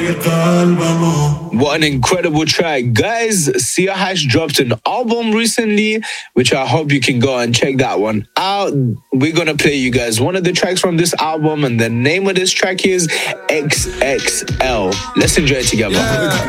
What an incredible track. Guys, Sia Hash dropped an album recently, which I hope you can go and check that one out. We're going to play you guys one of the tracks from this album, and the name of this track is XXL. Let's enjoy it together.